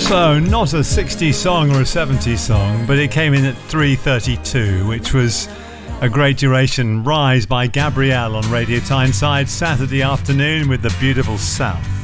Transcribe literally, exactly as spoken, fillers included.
So, not a sixties song or a seventies song, but it came in at three thirty-two, which was a great duration. Rise by Gabrielle on Radio Tyneside, Saturday afternoon with the beautiful South.